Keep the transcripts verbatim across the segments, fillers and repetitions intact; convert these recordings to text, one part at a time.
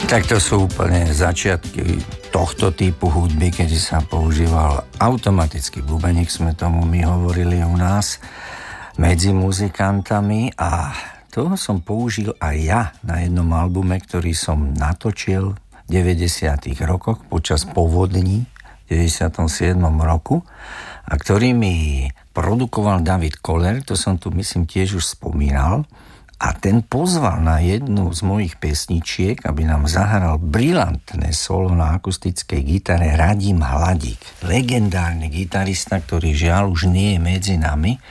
Tak to sú úplne začiatky tohto typu hudby, kedy sa používal automatický bubeník, sme tomu my hovorili u nás, medzi muzikantami, a toho som použil aj ja na jednom albume, ktorý som natočil v deväťdesiatych rokoch počas povodní v deväťdesiatom siedmom roku a ktorý mi produkoval David Koller, to som tu myslím tiež už spomínal. A ten pozval na jednu z mojich pesničiek, aby nám zahral brilantné solo na akustickej gitare Radim Hladík. Legendárny gitarista, ktorý žiaľ už nie je medzi nami.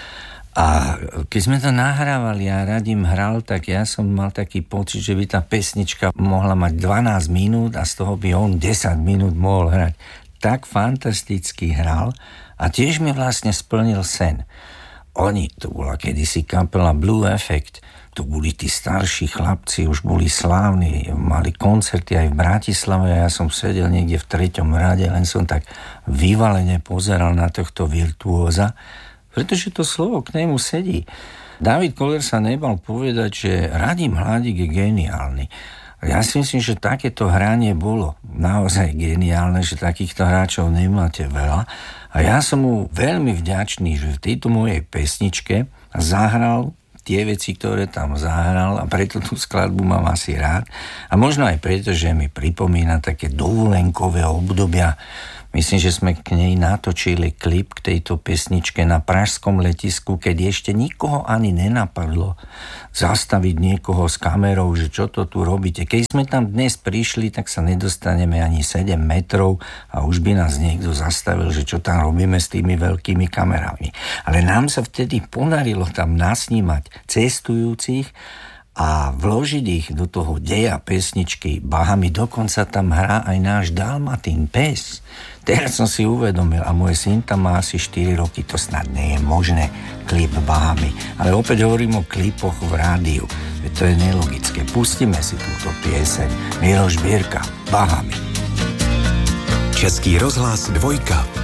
A keď sme to nahrávali a Radim hral, tak ja som mal taký pocit, že by tá pesnička mohla mať dvanásť minút a z toho by on desať minút mohol hrať. Tak fantasticky hral a tiež mi vlastne splnil sen. Oni, to bola kedysi kapela Blue Effect, to boli tí starší chlapci, už boli slávni, mali koncerty aj v Bratislave a ja som sedel niekde v treťom rade, len som tak vyvalene pozeral na tohto virtuóza, pretože to slovo k nemu sedí. David Koller sa nebal povedať, že Radim Hladík je geniálny. Ja si myslím, že takéto hranie bolo naozaj geniálne, že takýchto hráčov nemáte veľa. A ja som mu veľmi vďačný, že v tejto mojej pesničke zahral tie veci, ktoré tam zahral, a preto tú skladbu mám asi rád. A možno aj preto, že mi pripomína také dovolenkové obdobia. Myslím, že sme k nej natočili klip k tejto pesničke na pražskom letisku, keď ešte nikoho ani nenapadlo zastaviť niekoho s kamerou, že čo to tu robíte. Keď sme tam dnes prišli, tak sa nedostaneme ani sedem metrov a už by nás niekto zastavil, že čo tam robíme s tými veľkými kamerami. Ale nám sa vtedy podarilo tam nasnímať cestujúcich a vložiť ich do toho deja pesničky Bahami. Dokonca tam hrá aj náš Dalmatín pes. Teraz som si uvedomil, a môj syn tam má asi štyri roky, to snad nie je možné, klip Bahami. Ale opäť hovorím o klipoch v rádiu, veď to je nelogické. Pustíme si túto pieseň. Miloš Birka, Bahami. Český rozhlas dvojka.